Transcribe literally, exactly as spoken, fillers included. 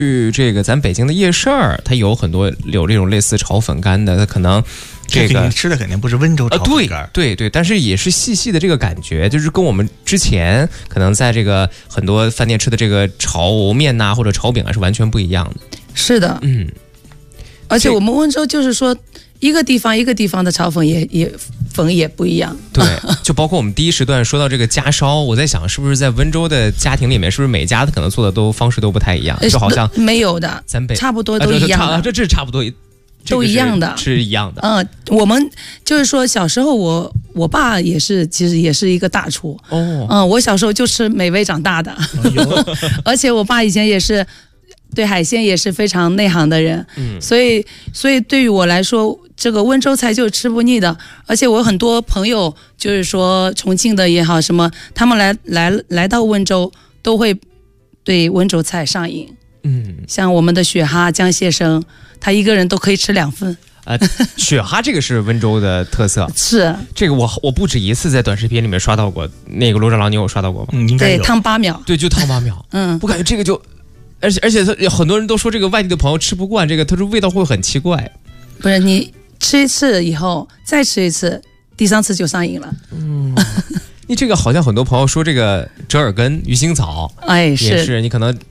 去这个咱北京的夜市儿，它有很多有这种类似炒粉干的，它可能这个吃的肯定不是温州炒粉干、 呃、对对对，但是也是细细的这个感觉，就是跟我们之前可能在这个很多饭店吃的这个炒面呐、啊、或者炒饼啊是完全不一样的。 是的， 嗯， 而且我们温州就是说一个地方一个地方的炒粉也也粉也不一样。 对，就包括我们第一时段说到这个家烧，我在想是不是在温州的家庭里面，是不是每家的可能做的都方式都不太一样，就好像没有的， 咱北差不多都一样的， 啊、这这差不多。 都一样的， 是一样的。 嗯，我们就是说，小时候我我爸也是，其实也是一个大厨。 哦， 嗯，我小时候就吃美味长大的，而且我爸以前也是对海鲜也是非常内行的人。嗯，所以所以对于我来说，这个温州菜就吃不腻的。而且我很多朋友就是说重庆的也好，什么他们来来来到温州都会对温州菜上瘾。 嗯， 像我们的雪蛤、江蟹生。他一个人都可以吃两份， 呃，雪蛤这个是温州的特色， 是这个我我不止一次在短视频里面刷到过，那个罗长老你有刷到过吗？ 嗯，应该有。 对，烫八秒， 对，就烫八秒， 嗯， 我感觉这个就，而且而且他很多人都说这个外地的朋友吃不惯这个，他说味道会很奇怪。 不是，你吃一次以后再吃一次，第三次就上瘾了。 嗯。你这个好像很多朋友说这个折耳根、鱼腥草， 哎，是也是你可能